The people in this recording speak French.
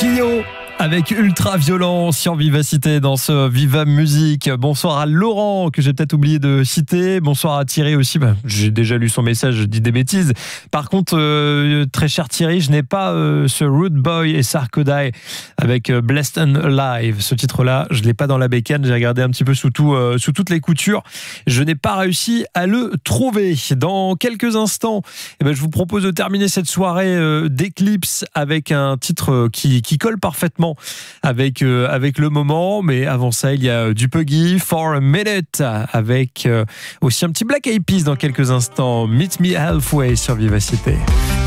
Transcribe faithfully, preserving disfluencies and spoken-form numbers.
Kyo avec Ultra Violent sur Vivacité dans ce Viva Musique. Bonsoir à Laurent, que j'ai peut-être oublié de citer. Bonsoir à Thierry aussi. Bah, j'ai déjà lu son message, je dis des bêtises. Par contre, euh, très cher Thierry, je n'ai pas euh, ce Rude Boy et Sarkodie avec euh, Blessed and Alive. Ce titre-là, je ne l'ai pas dans la bécane. J'ai regardé un petit peu sous, tout, euh, sous toutes les coutures. Je n'ai pas réussi à le trouver. Dans quelques instants, eh ben, je vous propose de terminer cette soirée euh, d'Eclipse avec un titre qui, qui colle parfaitement avec, euh, avec le moment, mais avant ça il y a du Puggy, For a Minute, avec euh, aussi un petit Black Eyed Peas dans quelques instants. Meet Me Halfway sur Vivacité.